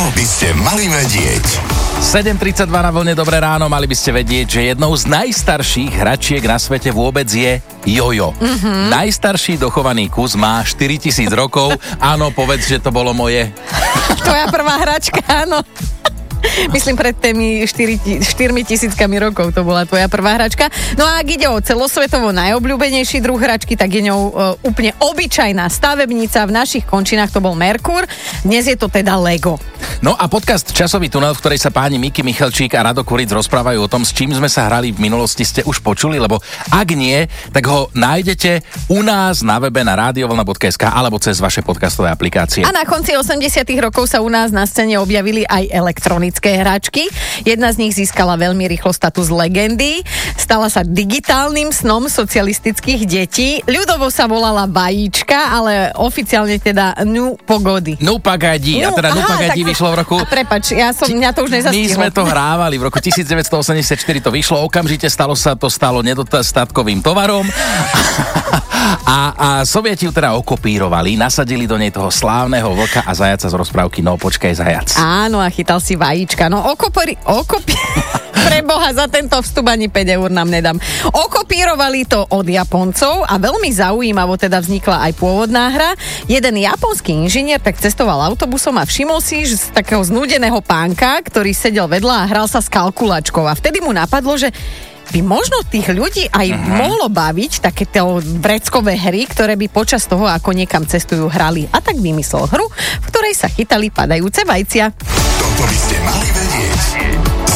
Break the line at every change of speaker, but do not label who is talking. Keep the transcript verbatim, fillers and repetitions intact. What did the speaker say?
by ste mali vedieť.
sedem tridsaťdva na vlne, dobré ráno, mali by ste vedieť, že jednou z najstarších hračiek na svete vôbec je jojo. Mm-hmm. Najstarší dochovaný kus má štyritisíc rokov. Áno, povedz, že to bolo moje.
Tvoja prvá hračka, áno. Myslím, pred tými štyrmi tisíckami rokov to bola tvoja prvá hračka. No a ak ide o celosvetovo najobľúbenejší druh hračky, tak je ňou e, úplne obyčajná stavebnica. V našich končinách to bol Merkur, dnes je to teda Lego.
No a podcast Časový tunel, v ktorej sa páni Miky Michalčík a Rado Kuric rozprávajú o tom, s čím sme sa hrali v minulosti, ste už počuli, lebo ak nie, tak ho nájdete u nás na webe na radiovlna bodka es ká alebo cez vaše podcastové aplikácie.
A na konci osemdesiatych rokov sa u nás na scéne objavili aj elektronické hračky. Jedna z nich získala veľmi rýchlo status legendy, stala sa digitálnym snom socialistických detí. Ľudovo sa volala Vajíčka, ale oficiálne teda Nu Pogody.
Nu Pagadi, a teda Nu Pagadi vyšlo v roku...
A prepač, ja som, mňa to už nezastihlo.
My sme to hrávali, v roku devätnásťstoosemdesiatštyri to vyšlo, okamžite stalo sa to stalo nedostatkovým tovarom a, a Sovieti ju teda okopírovali, nasadili do nej toho slávneho vlka a zajaca z rozprávky No počkaj zajac.
Áno, a chytal si Vajíčka. No okopori... Okopi... Preboha, za tento vstup ani päť eur nám nedám. Okopírovali to od Japoncov a veľmi zaujímavo teda vznikla aj pôvodná hra. Jeden japonský inžinier tak cestoval autobusom a všimol si z takého znúdeného pánka, ktorý sedel vedľa a hral sa s kalkulačkou. A vtedy mu napadlo, že by možno tých ľudí aj uh-huh. mohlo baviť takéto vreckové hry, ktoré by počas toho, ako niekam cestujú, hrali. A tak vymyslel hru, v ktorej sa chytali padajúce vajcia.
Toto by ste mali vedieť.